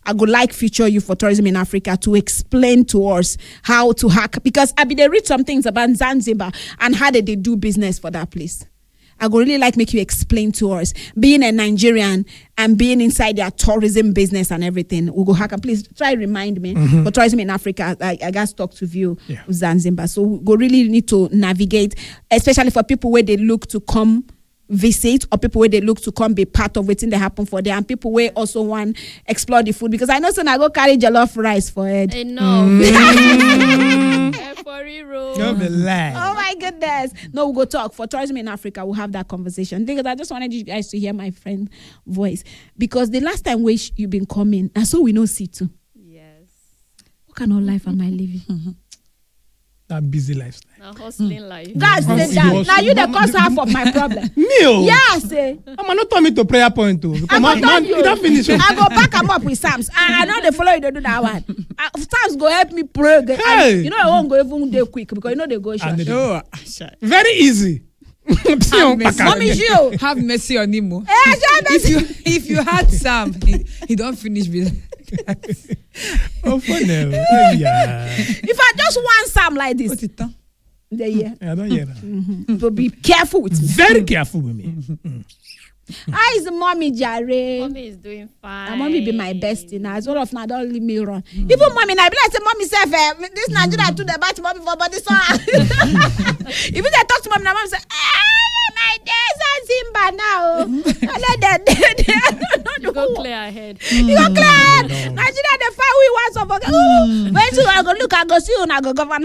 I would like Future Youth for Tourism in Africa to explain to us how to hack, because they read some things about Zanzibar and how did they do business for that place. I would really like make you explain to us, being a Nigerian and being inside their tourism business and everything. We'll go hack. Please try remind me for tourism in Africa. I got stuck to view Zanzibar. So we really need to navigate, especially for people where they look to come visit, or people where they look to come be part of what's in the happen for them, and people where also want explore the food, because I know I go carry jollof rice for it. Oh my goodness. No, we'll go talk for tourism in Africa. We'll have that conversation, because I just wanted you guys to hear my friend's voice, because the last time you've been coming, and so we know see too. Yes. What kind of life am I living? That busy lifestyle. Now hustling life. That's the that. Now you the cause half of my problem. Meal. Yes. I'm not turn me to prayer point too. Because man, you don't finish. I go back them up with Psalms. I know they follow you, they do that one. Psalms go help me pray. Hey. You know I won't go even day quick, because you know they go short. Very easy. Mommy Gio. Have mercy on him. If you had Sam, he don't finish with Oh, for now. Yeah. If I just want Sam like this, the year. I don't hear that. So be careful with me. Very careful with me. How is mommy, Jare? Mommy is doing fine. And mommy be my bestie now. As well of now, don't leave me run. Even mommy, now be like say mommy self, this Nigeria to the batch mommy for body so. Even I talk to mommy, now mommy say, my days are Zimba now. You go clear ahead. You go clear ahead. Nigeria the far we want to forget. When you go look, I go see you, I go govern.